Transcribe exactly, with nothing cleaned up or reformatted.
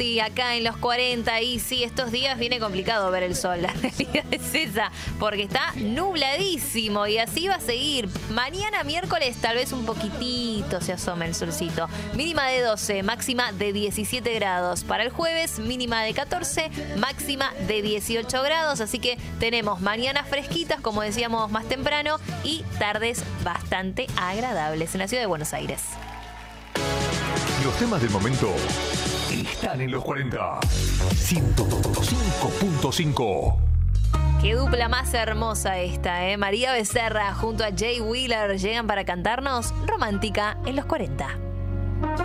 Sí, acá en los cuarenta, y sí, estos días viene complicado ver el sol, la realidad es esa, porque está nubladísimo y así va a seguir. Mañana miércoles tal vez un poquitito se asome el solcito. Mínima de doce, máxima de diecisiete grados. Para el jueves, mínima de catorce, máxima de dieciocho grados, así que tenemos mañanas fresquitas, como decíamos más temprano, y tardes bastante agradables en la ciudad de Buenos Aires. Los temas del momento están en los cuarenta. ciento cinco punto cinco. Qué dupla más hermosa esta, ¿eh? María Becerra junto a Jay Wheeler llegan para cantarnos Romántica en los cuarenta.